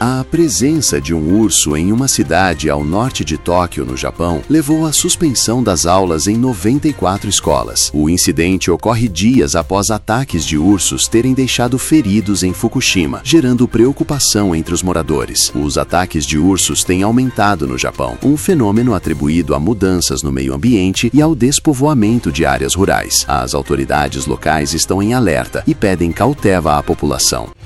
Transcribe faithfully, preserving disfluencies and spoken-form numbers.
A presença de um urso em uma cidade ao norte de Tóquio, no Japão, levou à suspensão das aulas em noventa e quatro escolas. O incidente ocorre dias após ataques de ursos terem deixado feridos em Fukushima, gerando preocupação entre os moradores. Os ataques de ursos têm aumentado no Japão, um fenômeno atribuído a mudanças no meio ambiente e ao despovoamento de áreas rurais. As autoridades locais estão em alerta e pedem cautela à população.